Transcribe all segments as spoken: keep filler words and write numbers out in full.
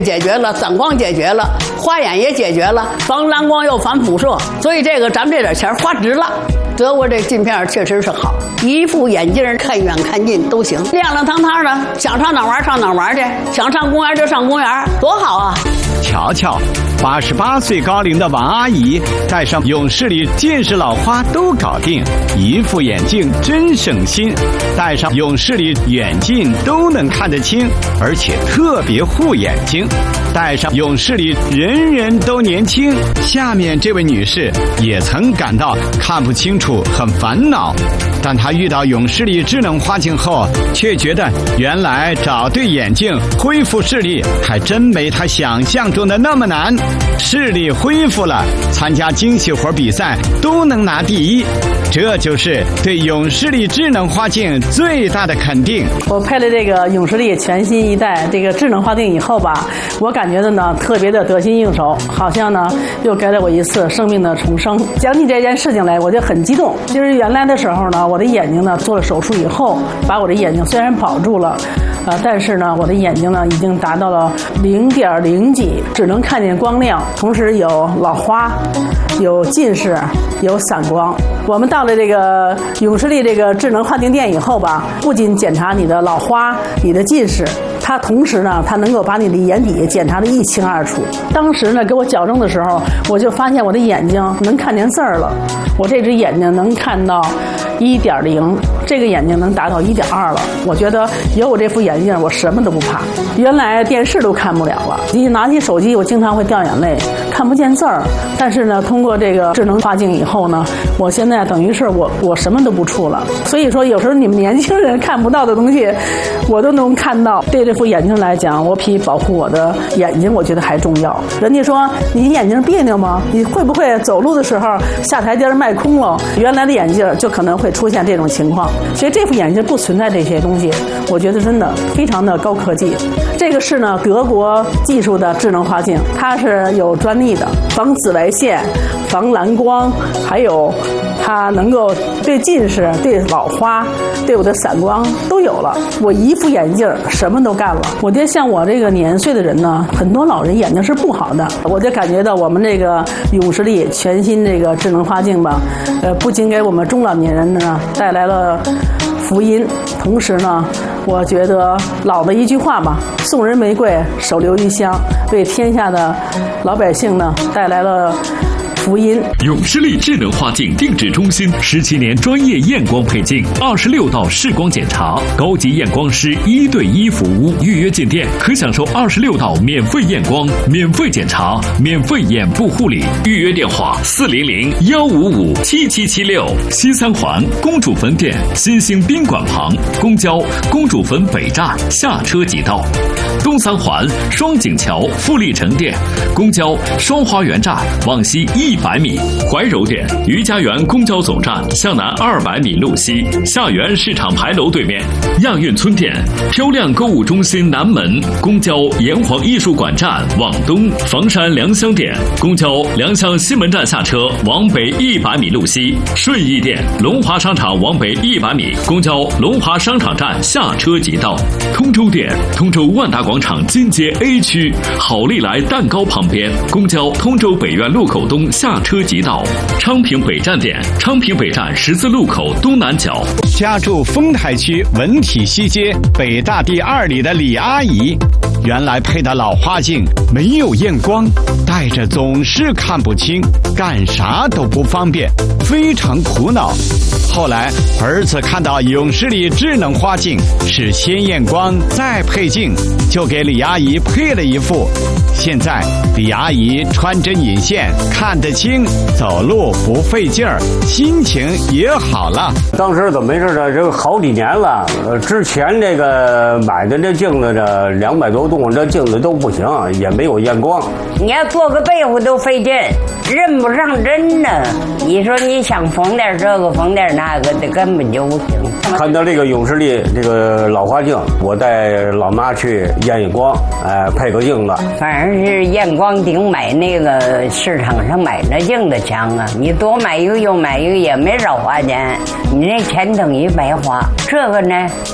解决了，散光解决了，花眼也解决了，防蓝光又防辐射，所以这个咱们这点钱花值了。德国这镜片确实是好，一副眼镜看远看近都行，亮亮堂堂的，想上哪玩上哪玩去，想上公园就上公园，多好啊！ 瞧瞧，八十八岁高龄的王阿姨戴上永视力近视老花都搞定，一副眼镜真省心，戴上永视力远近都能看得清，而且特别护眼睛。戴上永视力人人都年轻。下面这位女士也曾感到看不清楚很烦恼，但她遇到永视力智能花镜后，却觉得原来找对眼镜恢复视力还真没她想象中的那么难。视力恢复了，参加精细活比赛都能拿第一，这就是对永视力智能花镜最大的肯定。 我配了这个永视力全新一代这个智能花镜以后吧，我感觉的呢特别的得心应手，好像呢又给了我一次生命的重生。讲起这件事情来，我就很激动。就是原来的时候呢，我的眼睛呢做了手术以后，把我的眼睛虽然保住了，呃，但是呢，我的眼睛呢已经达到了零点零几，只能看见光亮，同时有老花，有近视，有散光。我们到了这个永视力这个智能花镜店以后吧，不仅检查你的老花、你的近视，它同时呢，它能够把你的眼底检查得一清二楚。当时呢，给我矫正的时候，我就发现我的眼睛能看见字儿了，我这只眼睛能看到一点零，这个眼睛能达到一点二了。我觉得有我这副眼镜，我什么都不怕。原来电视都看不了了，一拿起手机，我经常会掉眼泪，看不见字儿。但是呢，通过这个智能花镜以后呢，我现在等于是我我什么都不触了。所以说，有时候你们年轻人看不到的东西，我都能看到。对这副眼镜来讲，我比保护我的眼睛，我觉得还重要。人家说你眼睛别扭吗？你会不会走路的时候下台阶迈空了？原来的眼镜就可能会出现这种情况。所以这副眼镜不存在这些东西，我觉得真的非常的高科技。这个是呢德国技术的智能花镜，它是有专利的，防紫外线、防蓝光，还有它能够对近视、对老花、对我的散光都有了。我一副眼镜什么都干了。我觉得像我这个年岁的人呢，很多老人眼睛是不好的，我就感觉到我们这个永视力全新这个智能花镜吧，呃，不仅给我们中老年人呢带来了福音，同时呢，我觉得老的一句话吧，送人玫瑰，手留余香，为天下的老百姓呢带来了福音。 永视力智能花镜定制中心十七年专业验光配镜，二十六道视光检查，高级验光师一对一服务。预约进店可享受二十六道免费验光、免费检查、免费眼部护理。预约电话：四零零幺五五七七七六。西三环公主坟店新兴宾馆旁，公交公主坟北站下车即到。东三环双井桥富力城店，公交双花园站往西一百米。怀柔店余家园公交总站向南二百米路西，下园市场牌楼对面。亚运村店漂亮购物中心南门，公交炎黄艺术馆站往东。房山良乡店公交良乡西门站下车往北一百米路西。顺义店龙华商场往北一百米，公交龙华商场站下车即到。通州店通州万达广场金街 A 区好利来蛋糕旁边，公交通州北苑路口东下车即到。昌平北站店昌平北站十字路口东南角。 家住丰台区文体西街北大第二里的李阿姨，原来配的老花镜没有验光，戴着总是看不清，干啥都不方便，非常苦恼。后来儿子看到永视力智能花镜是先验光再配镜，就给李阿姨配了一副。现在李阿姨穿针引线看得清，走路不费劲儿，心情也好了。 当时怎么回事呢？这个好几年了，呃，之前这个买的这镜子这两百多度，这镜子都不行，也没有验光。 你要做个被子都费劲，认不上针呢。你说你想缝点这个缝点那个的，根本就不行。 看到这个永视力这个老花镜，我带老妈去验验光，哎、呃，配个镜子。 反正是验光顶买那个市场上买那镜子强啊，你多买一个又买一个也没少花钱，你那钱等于白花。这个呢，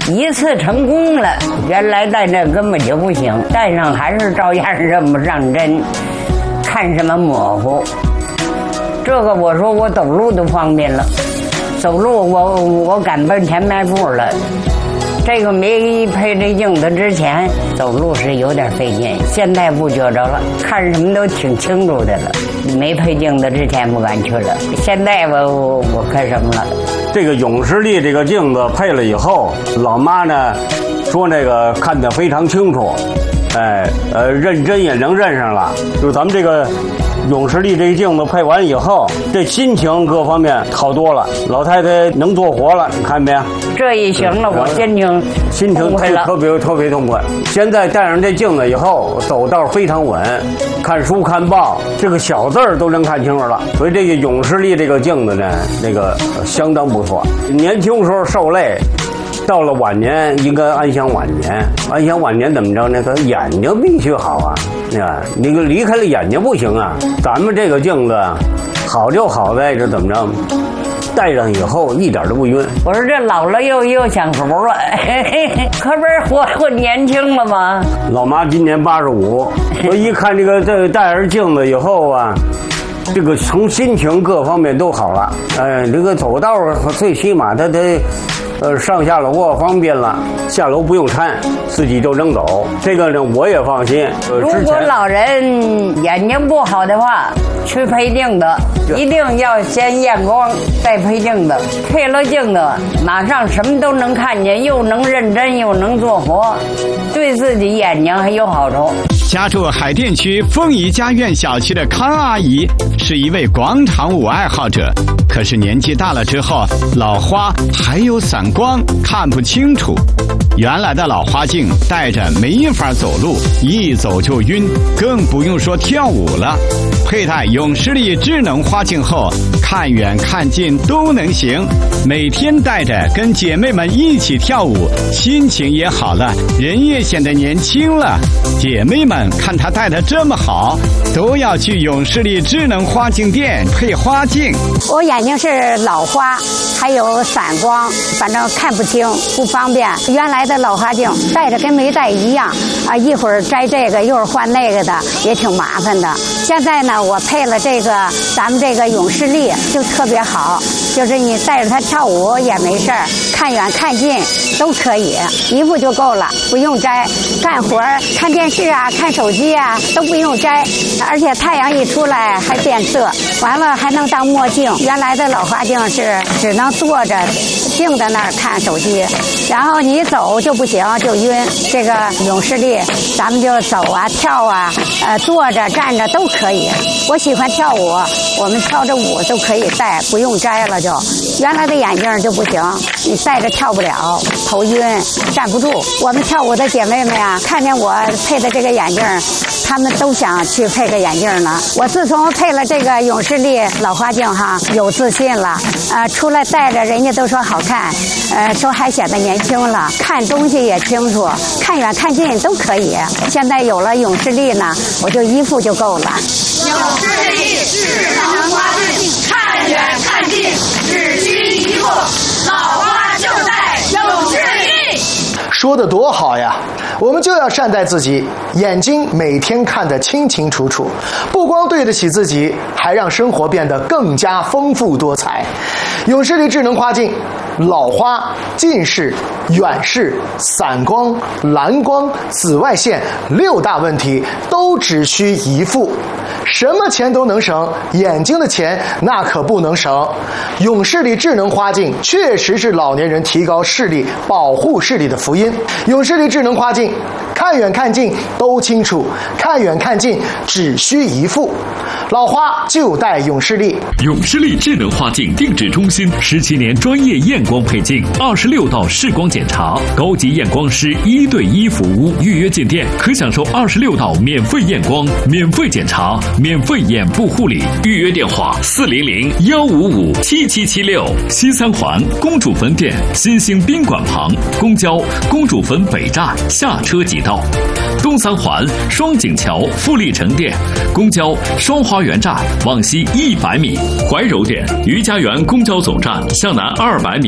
一次成功了，原来戴这根本就不行，戴上还是照样认不上针，看什么模糊。这个我说我走路都方便了，走路我我敢奔前迈步了。这个没配这镜子之前走路是有点费劲，现在不觉着了，看什么都挺清楚的了。没配镜子之前不敢去了，现在我我我看什么了？ 这个永视力这个镜子配了以后，老妈呢说那个看得非常清楚，哎呃认真也能认上了。就咱们这个永视力这个镜子配完以后，这心情各方面好多了，老太太能做活了，你看没有？ 这一行了，我心情心情特别特别痛快。现在戴上这镜子以后，走道非常稳，看书看报，这个小字儿都能看清楚了。所以这个永视力这个镜子呢，那个相当不错。年轻时候受累，到了晚年应该安享晚年。安享晚年怎么着呢？他眼睛必须好啊，啊，你离开了眼睛不行啊。咱们这个镜子好就好在这怎么着？戴上以后一点都不晕。 我说这老了又又想猴了，可不是活活年轻了吗？ 老妈今年八十五，我一看这个这个戴上镜子以后啊，这个从心情各方面都好了。哎，这个走道最起码他得。呃，上下楼方便了，下楼不用搀，自己就能走。这个呢，我也放心。 呃、如果老人眼睛不好的话，去配镜子，一定要先验光，再配镜子。配了镜子，马上什么都能看见，又能认真，又能做活，对自己眼睛还有好处。 家住海淀区凤仪家苑小区的康阿姨是一位广场舞爱好者，可是年纪大了之后，老花还有散光，看不清楚。原来的老花镜戴着没法走路，一走就晕，更不用说跳舞了。佩戴永视力智能花镜后，看远看近都能行。每天戴着跟姐妹们一起跳舞，心情也好了，人也显得年轻了。姐妹们看她戴得这么好，都要去永视力智能花镜店配花镜。 我眼睛是老花，还有散光，反正看不清，不方便。原来的老花镜戴着跟没戴一样啊，一会儿摘这个，一会儿换那个的，也挺麻烦的。现在呢，我配了这个咱们这个永视力，就特别好，就是你带着它跳舞也没事儿，看远看近都可以，一副就够了，不用摘。干活看电视啊，看手机啊都不用摘，而且太阳一出来还变色，完了还能当墨镜。原来的老花镜是只能坐着静在那儿看手机，然后你走就不行，就晕。这个永视力咱们就走啊跳啊，呃坐着站着都可以。我喜欢跳舞，我们跳着舞都可以戴，不用摘了就。原来的眼镜就不行，你戴着跳不了，头晕站不住。我们跳舞的姐妹们呀，看见我配的这个眼镜，她们都想去配个眼镜呢。我自从配了这个永视力老花镜哈，有自信了，呃，出来戴着人家都说好看，呃，说还显得年轻了，看东西也清楚，看远看近都可以。现在有了永视力呢，我就一副就够了。 永视力智能花镜，看远看近只需一副，老花就戴永视力。 说得多好呀！我们就要善待自己，眼睛每天看得清清楚楚，不光对得起自己，还让生活变得更加丰富多彩。永视力智能花镜，老花、近视、远视、散光、蓝光、紫外线六大问题都只需一副。什么钱都能省，眼睛的钱那可不能省。永视力智能花镜确实是老年人提高视力、保护视力的福音。永视力智能花镜，看远看近都清楚，看远看近只需一副。老花就戴永视力。 永视力智能花镜定制中心十七年专业验光配镜，二十六道视光检查，高级验光师一对一服务。预约进店可享受二十六道免费验光、免费检查、免费眼部护理。预约电话：四零零幺五五七七七六。西三环公主坟店新兴宾馆旁，公交公主坟北站下车即到。东三环双井桥富力城店，公交双花园站往西一百米。怀柔店余家园公交总站向南二百米。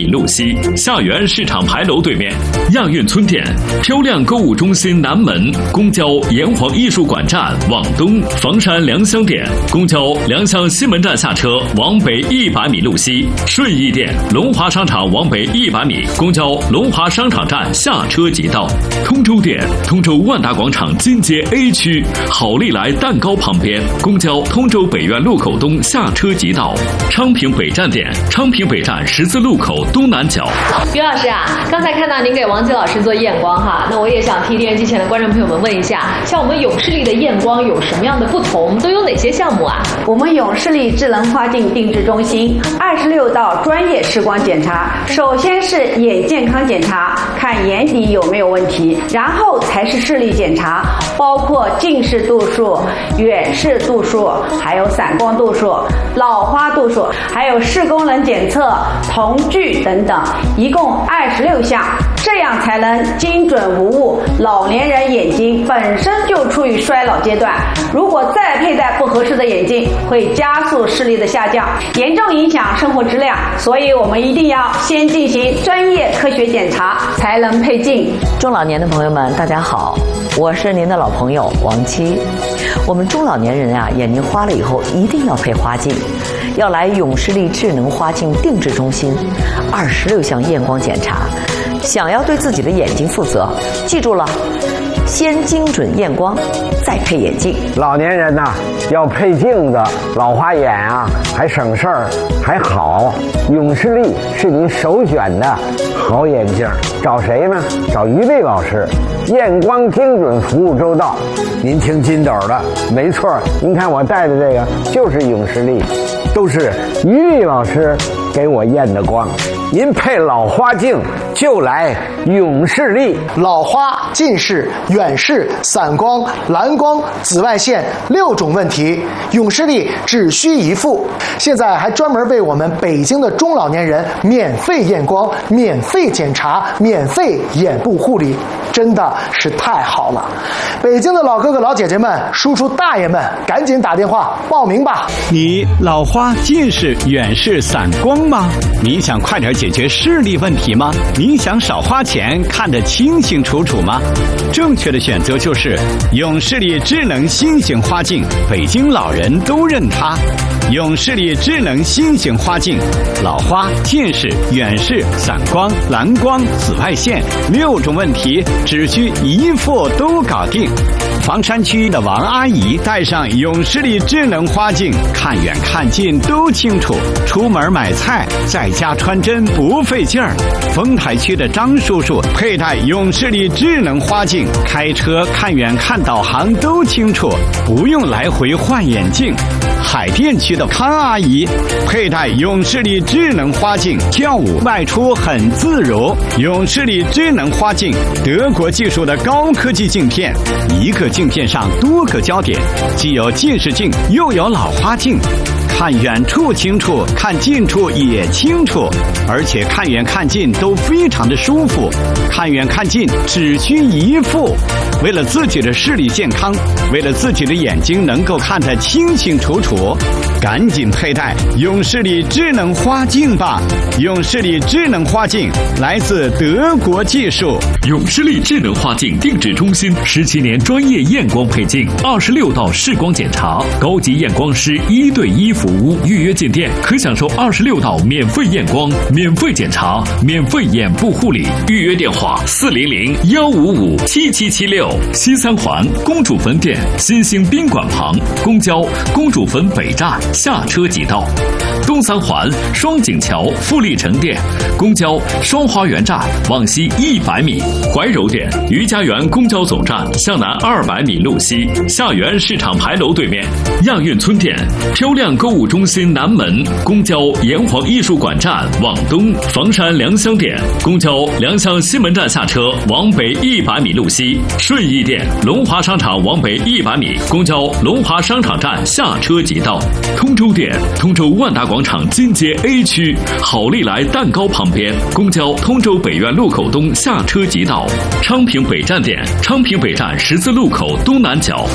米路西，下园市场牌楼对面，亚运村店，漂亮购物中心南门，公交炎黄艺术馆站往东，房山良乡店，公交良乡西门站下车往北一百米路西，顺义店，龙华商场往北一百米，公交龙华商场站下车即到。通州店，通州万达广场金街 A 区，好利来蛋糕旁边，公交通州北苑路口东下车即到。昌平北站店，昌平北站十字路口东南角。 于老师啊，刚才看到您给王吉老师做验光哈，那我也想替电视机前的观众朋友们问一下，像我们永视力的验光有什么样的不同？都有哪些项目啊？ 我们永视力智能花镜定制中心二十六道专业视光检查，首先是眼健康检查，看眼底有没有问题，然后才是视力检查，包括近视度数、远视度数，还有散光度数、老花度数，还有视功能检测、瞳距等等，一共二十六项，这样才能精准无误。老年人眼睛本身就处于衰老阶段，如果再佩戴不合适的眼镜，会加速视力的下降，严重影响生活质量。所以我们一定要先进行专业科学检查，才能配镜。 中老年的朋友们，大家好，我是您的老朋友王七。我们中老年人啊，眼睛花了以后一定要配花镜，要来永视力智能花镜定制中心，二十六项验光检查。想要对自己的眼睛负责，记住了，先精准验光，再配眼镜。 老年人呐、啊，要配镜子，老花眼啊，还省事儿，还好。永视力是您首选的好眼镜，找谁呢？找于丽老师，验光精准，服务周到。您听金斗的，没错，您看我戴的这个就是永视力，都是于丽老师给我验的光。您配老花镜就来永视力。 老花、近视、远视、散光、蓝光、紫外线六种问题，永视力只需一副。现在还专门为我们北京的中老年人免费验光、免费检查、免费眼部护理，真的是太好了。北京的老哥哥老姐姐们、叔叔大爷们，赶紧打电话报名吧。 你老花、近视、远视、散光吗？你想快点解决视力问题吗？你想少花钱看得清清楚楚吗？正确的选择就是永视力智能新型花镜，北京老人都认它。永视力智能新型花镜，老花、近视、远视、散光、蓝光、紫外线六种问题只需一副都搞定。房山区的王阿姨戴上永视力智能花镜，看远看近都清楚，出门买菜在家穿针不费劲儿。丰台区的张叔叔佩戴永视力智能花镜，开车看远看导航都清楚，不用来回换眼镜。海淀区的康阿姨佩戴永视力智能花镜，跳舞外出很自如。永视力智能花镜，德国技术的高科技镜片，一个镜片上多个焦点，既有近视镜又有老花镜，看远处清楚，看近处也清楚，而且看远看近都非常的舒服，看远看近只需一副。为了自己的视力健康，为了自己的眼睛能够看得清清楚楚，赶紧佩戴永视力智能花镜吧。永视力智能花镜来自德国技术。 永视力智能花镜定制中心十七年专业验光配镜，二十六道视光检查，高级验光师一对一服务，预约进店可享受二十六道免费验光、免费检查、免费眼部护理。预约电话：四零零幺五五七七七六。西三环公主坟店新兴宾馆旁，公交公主坟北站下车即到。东三环双井桥富力城店，公交双花园站往西一百米。怀柔店余家园公交总站向南二百米路西，下园市场牌楼对面。亚运村店漂亮购物中心南门，公交炎黄艺术馆站往东。房山良乡店，公交良乡西门站下车往北一百米路西。顺义店龙华商场往北一百米，公交龙华商场站下车即到。通州店通州万达广场金街 A 区，好利来蛋糕旁边，公交通州北苑路口东下车即到。昌平北站店昌平北站十字路口东南角。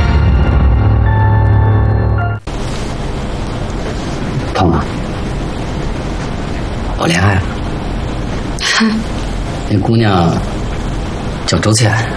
疼啊！ 我恋爱了。那姑娘叫周倩。